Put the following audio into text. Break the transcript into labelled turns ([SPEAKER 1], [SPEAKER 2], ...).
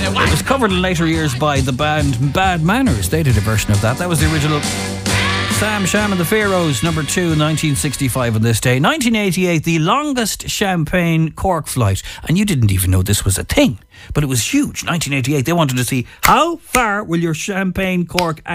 [SPEAKER 1] It was covered in later years by the band Bad Manners. They did a version of that. That was the original. Sam Sham and the Pharaohs, number 2, 1965 on this day. 1988, the longest champagne cork flight. And you didn't even know this was a thing. But it was huge. 1988, they wanted to see how far will your champagne cork